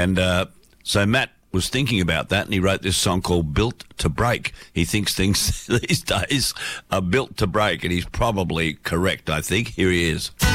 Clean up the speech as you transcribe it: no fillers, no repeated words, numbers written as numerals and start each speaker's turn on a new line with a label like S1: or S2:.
S1: And so Matt was thinking about that, and he wrote this song called Built to Break. He thinks things these days are built to break, and he's probably correct, I think. Here he is.